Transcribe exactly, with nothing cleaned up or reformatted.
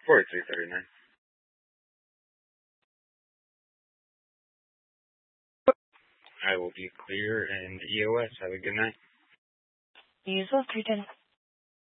forty-three thirty-nine. I will be clear and E O S. Have a good night. You as well, three ten.